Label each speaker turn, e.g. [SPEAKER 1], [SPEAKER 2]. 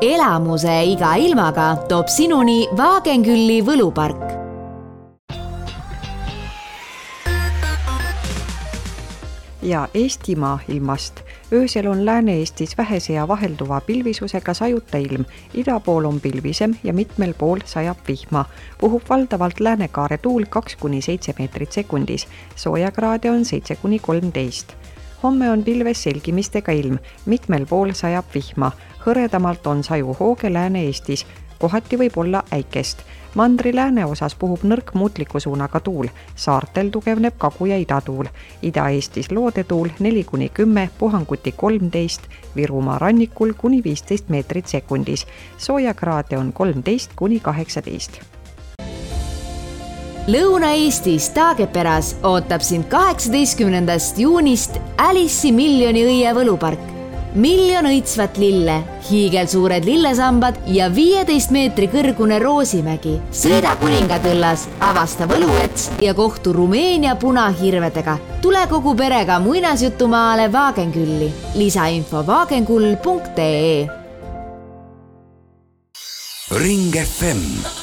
[SPEAKER 1] Elamuse iga ilmaga toob sinuni Vaagenkülli võlupark.
[SPEAKER 2] Ja Eestimaa ilmast. Öösel on Lääne-Eestis vähese ja vahelduva pilvisusega sajuta ilm. Ida pool on pilvisem ja mitmel pool sajab vihma. Puhub valdavalt läänekaare tuul 2-7 meetrit sekundis. Soojakraade on 7-13. Homme on pilves selgimistega ilm. Mitmel pool sajab vihma. Hõredamalt on saju hooge Lääne-Eestis. Kohati võib olla äikest. Mandri lääne osas puhub nõrk muutliku suunaga tuul. Saartel tugevneb kagu- ja idatuul. Ida-Eestis loodetuul 4-10, puhanguti 13, Virumaa rannikul kuni 15 meetrit sekundis. Soojakraade on 13-18.
[SPEAKER 1] Lõuna-Eestis Taageperas ootab sind 18. juunist Alice'i miljoni õie võlupark. 1 000 õitsvat lille, hiigelsuured lillesambad ja 15 meetri kõrgune Roosimägi. Sõida Kuningatõllas, avasta võluvets ja kohtu Rumeenia punahirvedega. Tule kogu perega muinasjutumaale Vaagenkülli. Lisainfo vaagenkull.ee.
[SPEAKER 3] Ring FM